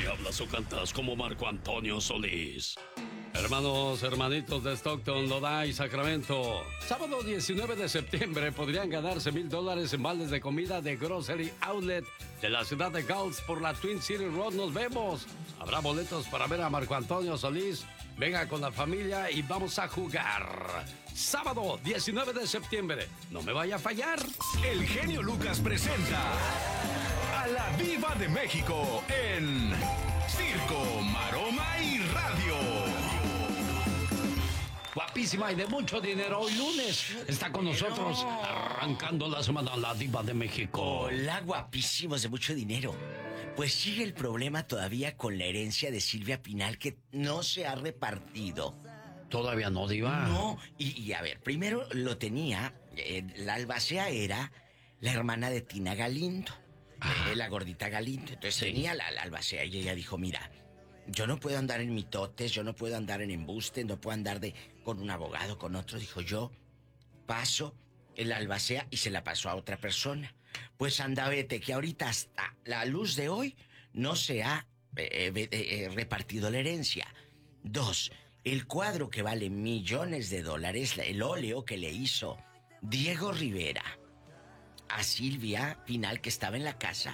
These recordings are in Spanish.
Si hablas o cantas como Marco Antonio Solís. Hermanos, hermanitos de Stockton, Lodi y Sacramento. Sábado 19 de septiembre podrían ganarse $1,000 en vales de comida de Grocery Outlet de la ciudad de Gulf por la Twin City Road. Nos vemos. Habrá boletos para ver a Marco Antonio Solís. Venga con la familia y vamos a jugar. Sábado 19 de septiembre. No me vaya a fallar. El genio Lucas presenta a la Diva de México en Circo, Maroma y Radio. Guapísima y de mucho dinero. Hoy lunes está con nosotros arrancando la semana la Diva de México. Hola, guapísimos de mucho dinero. Pues sigue el problema todavía con la herencia de Silvia Pinal que no se ha repartido. ¿Todavía no, Diva? No, y a ver, primero lo tenía, la albacea era la hermana de Tina Galindo, la gordita Galindo. Entonces tenía la albacea y ella dijo, mira, yo no puedo andar en mitotes, yo no puedo andar en embuste, no puedo andar con un abogado, con otro. Dijo, yo paso la albacea y se la pasó a otra persona. Pues anda, vete, que ahorita hasta la luz de hoy no se ha repartido la herencia. 2, el cuadro que vale millones de dólares, el óleo que le hizo Diego Rivera a Silvia Pinal, que estaba en la casa,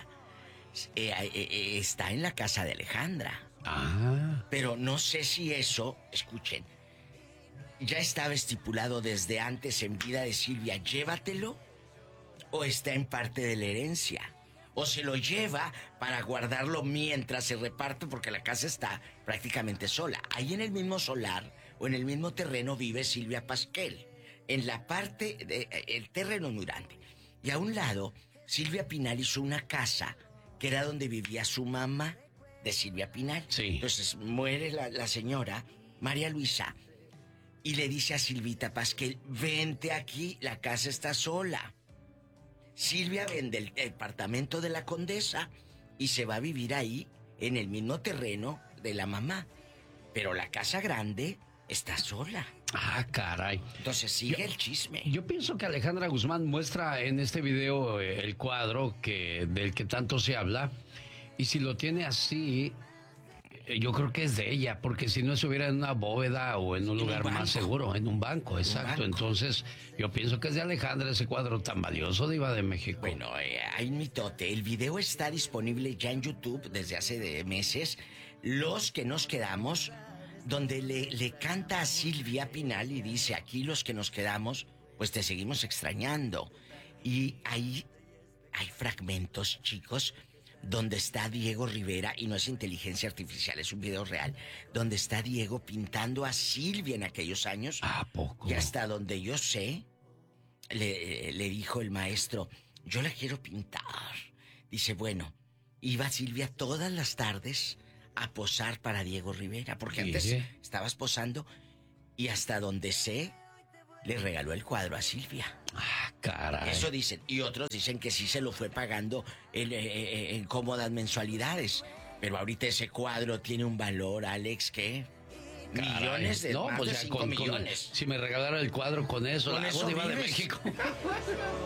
está en la casa de Alejandra. Pero no sé si eso, escuchen, ya estaba estipulado desde antes en vida de Silvia, llévatelo, o está en parte de la herencia, o se lo lleva para guardarlo mientras se reparte, porque la casa está prácticamente sola. Ahí en el mismo solar o en el mismo terreno vive Silvia Pasquel. En la parte, el terreno es muy grande. Y a un lado, Silvia Pinal hizo una casa que era donde vivía su mamá de Silvia Pinal. Sí. Entonces muere la señora María Luisa y le dice a Silvita Pasquel, vente aquí, la casa está sola. Silvia vende el departamento de la Condesa y se va a vivir ahí, en el mismo terreno de la mamá. Pero la casa grande está sola. Caray. Entonces sigue el chisme. Yo pienso que Alejandra Guzmán muestra en este video el cuadro del que tanto se habla. Y si lo tiene así, yo creo que es de ella, porque si no estuviera en una bóveda o en un lugar más seguro, en un banco, exacto. Entonces, yo pienso que es de Alejandra ese cuadro tan valioso, Diva de México. Bueno, hay un mitote. El video está disponible ya en YouTube desde hace meses. Los que nos quedamos, donde le canta a Silvia Pinal y dice, aquí los que nos quedamos, pues te seguimos extrañando. Y ahí hay fragmentos, chicos, donde está Diego Rivera, y no es inteligencia artificial, es un video real, donde está Diego pintando a Silvia en aquellos años. ¿A poco? Y hasta donde yo sé, le dijo el maestro, yo la quiero pintar. Dice, bueno, iba Silvia todas las tardes a posar para Diego Rivera, porque antes estabas posando, y hasta donde sé, le regaló el cuadro a Silvia. Caray. Eso dicen. Y otros dicen que sí se lo fue pagando en cómodas mensualidades. Pero ahorita ese cuadro tiene un valor, Alex, ¿qué? Caray. Millones de, no, más pues de ya 5 millones. Si me regalara el cuadro con eso, con la eso Diva de vives. México.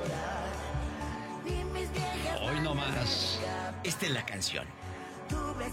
Hoy no más. Esta es la canción.